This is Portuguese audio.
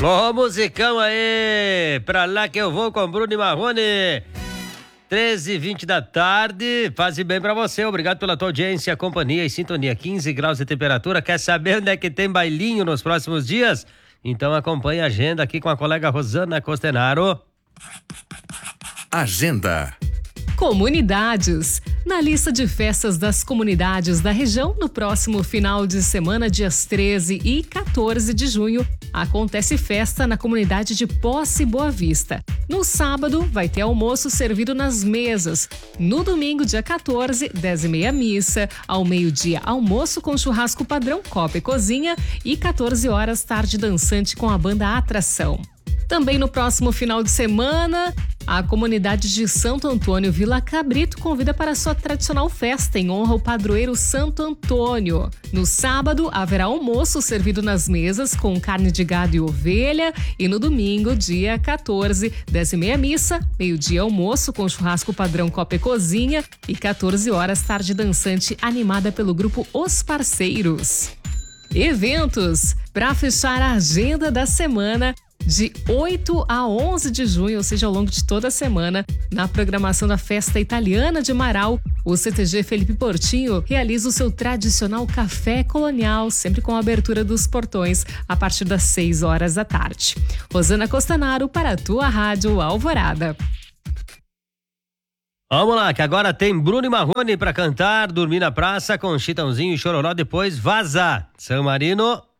Ô, musicão aí, pra lá que eu vou com Bruno e Marrone. 13h20 da tarde, faz bem pra você, obrigado pela tua audiência, companhia e sintonia. 15 graus de temperatura, quer saber onde é que tem bailinho nos próximos dias? Então acompanhe a agenda aqui com a colega Rosana Costenaro. Agenda. Comunidades. Na lista de festas das comunidades da região, no próximo final de semana, dias 13 e 14 de junho, acontece festa na comunidade de Posse Boa Vista. No sábado, vai ter almoço servido nas mesas. No domingo, dia 14, 10h30 missa. Ao meio-dia, almoço com churrasco padrão, copa e cozinha. E 14 horas, tarde dançante com a banda Atração. Também no próximo final de semana, a comunidade de Santo Antônio Vila Cabrito convida para a sua tradicional festa em honra ao padroeiro Santo Antônio. No sábado, haverá almoço servido nas mesas com carne de gado e ovelha. E no domingo, dia 14, 10h30 missa, meio-dia almoço com churrasco padrão copa e cozinha. E 14 horas, tarde dançante animada pelo grupo Os Parceiros. Eventos. Para fechar a agenda da semana, de 8 a 11 de junho, ou seja, ao longo de toda a semana, na programação da Festa Italiana de Marau, o CTG Felipe Portinho realiza o seu tradicional café colonial, sempre com a abertura dos portões, a partir das 6 horas da tarde. Rosana Costenaro para a tua Rádio Alvorada. Vamos lá, que agora tem Bruno e Marrone para cantar, dormir na praça com Chitãozinho e Chororó, depois vaza. São Marino.